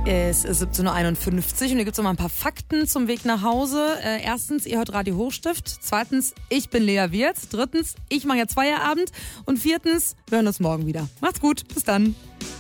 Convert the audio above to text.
Es ist 17.51 Uhr und hier gibt es noch mal ein paar Fakten zum Weg nach Hause. Erstens, ihr hört Radio Hochstift. Zweitens, ich bin Lea Wirz. Drittens, ich mache jetzt Feierabend. Und viertens, wir hören uns morgen wieder. Macht's gut, bis dann.